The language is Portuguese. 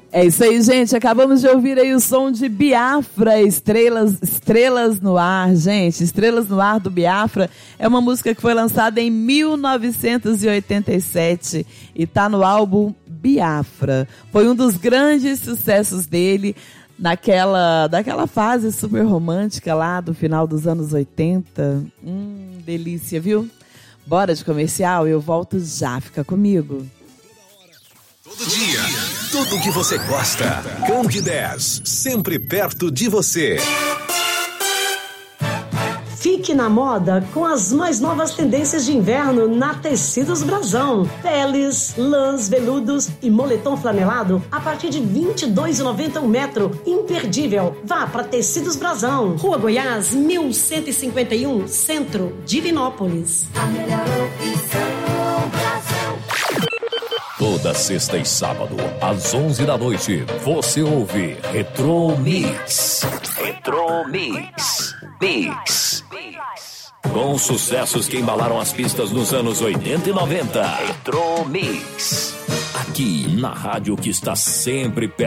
É isso aí, gente. Acabamos de ouvir aí o som de Biafra, Estrelas no Ar. Gente, Estrelas no Ar do Biafra é uma música que foi lançada em 1987 e tá no álbum Biafra. Foi um dos grandes sucessos dele daquela fase super romântica lá do final dos anos 80. Delícia, viu? Bora de comercial, eu volto já. Fica comigo. Todo dia, tudo o que você gosta. Candidez, sempre perto de você. Fique na moda com as mais novas tendências de inverno na Tecidos Brasão. Peles, lãs, veludos e moletom flanelado a partir de R$ 22,90 um metro. Imperdível. Vá para Tecidos Brasão. Rua Goiás, 1151, Centro, Divinópolis. A melhor opção, Brasão. Toda sexta e sábado, às 11 da noite, você ouve Retro Mix. Retro Mix. Mix. Com sucessos que embalaram as pistas nos anos 80 e 90. Retro Mix. Aqui na rádio que está sempre perto